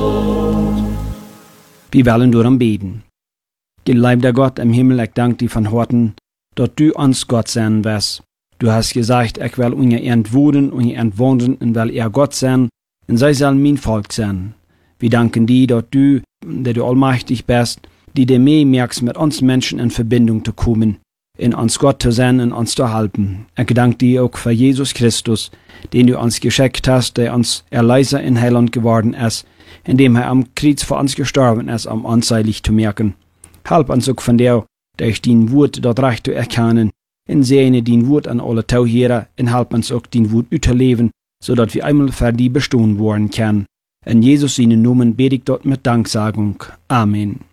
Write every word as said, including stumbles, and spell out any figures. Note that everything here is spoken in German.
Wir wollen darum beten. Geliebter Gott im Himmel, ich danke dir von Herzen, dass du uns Gott sein wirst. Du hast gesagt, ich will unser Ernt wohnen und ihr Ernt wohnen und will er Gott sein, und sie soll mein Volk sein. Wir danken dir, dass du, der du allmächtig bist, die dir mehr merkst, mit uns Menschen in Verbindung zu kommen, in uns Gott zu sein und uns zu helfen. Ich danke dir auch für Jesus Christus, den du uns geschickt hast, der uns Erlöser in Heiland geworden ist, indem er am Kreuz für uns gestorben ist, um uns seilig zu merken. Help uns auch von dir, durch dein Wort dort recht zu erkennen, und sehne dein Wort an alle Tauhörer, und help uns auch dein Wort überleben, sodass wir einmal für die bestehen worden können. In Jesus seinen Namen bete ich dort mit Danksagung. Amen.